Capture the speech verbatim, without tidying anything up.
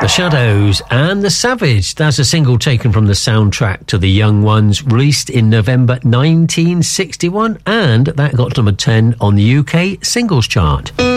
The Shadows and The Savage. That's a single taken from the soundtrack to The Young Ones, released in November nineteen sixty-one, and that got to number ten on the U K singles chart.